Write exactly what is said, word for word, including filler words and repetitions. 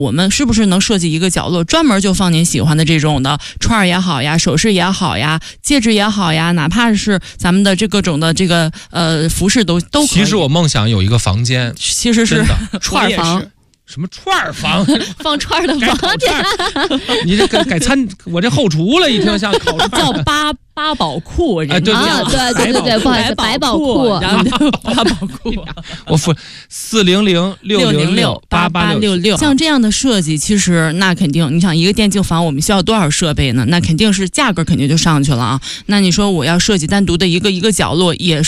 我们是不是能设计一个角落，专门就放您喜欢的这种的串儿也好呀，首饰也好呀，戒指也好呀，哪怕是咱们的这各种的这个呃服饰都都可以。 其实我梦想有一个房间， 其实是串儿房。 什么串儿房？ 放串儿的房间？ 你这改改餐，我这后厨了，一听像烤串叫八八宝库， 哎，对啊，对对对对，不好意思，百宝库， 然后八宝库， 我付四零零六零六八八六六。 像这样的设计，其实那肯定，你想一个电竞房，我们需要多少设备呢？那肯定是价格肯定就上去了啊。那你说我要设计单独的一个一个角落，也是。